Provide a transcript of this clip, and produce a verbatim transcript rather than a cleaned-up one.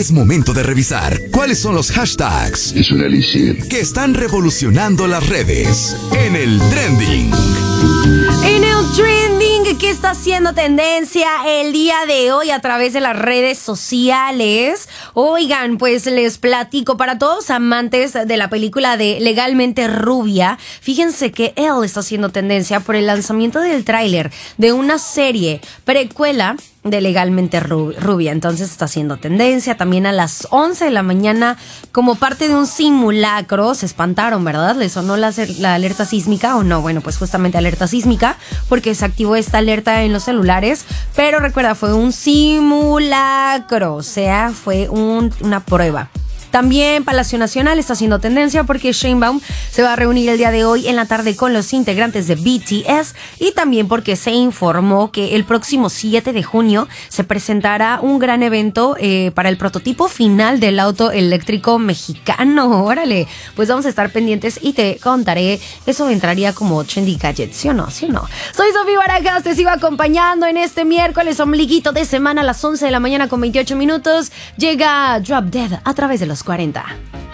Es momento de revisar cuáles son los hashtags Es un elixir que están revolucionando las redes en el trending. En el trending que está haciendo tendencia el día de hoy a través de las redes sociales. Oigan, pues les platico para todos amantes de la película de Legalmente Rubia. Fíjense que él está haciendo tendencia por el lanzamiento del tráiler de una serie precuela de Legalmente Rubia. Entonces está haciendo tendencia también a las once de la mañana como parte de un simulacro. Se espantaron, ¿verdad? ¿Les sonó la, la alerta sísmica o no? Bueno, pues justamente alerta sísmica porque se activó esta alerta en los celulares, pero recuerda, fue un simulacro, o sea, fue un, una prueba. También Palacio Nacional está haciendo tendencia porque Sheinbaum se va a reunir el día de hoy en la tarde con los integrantes de B T S y también porque se informó que el próximo siete de junio se presentará un gran evento eh, para el prototipo final del auto eléctrico mexicano. Órale, pues vamos a estar pendientes y te contaré. Eso entraría como trendy gadget, ¿sí o no? ¿Sí o no? Soy Sofía Barajas, te sigo acompañando en este miércoles ombliguito de semana a las once de la mañana con veintiocho minutos. Llega Drop Dead a través de los cuarenta.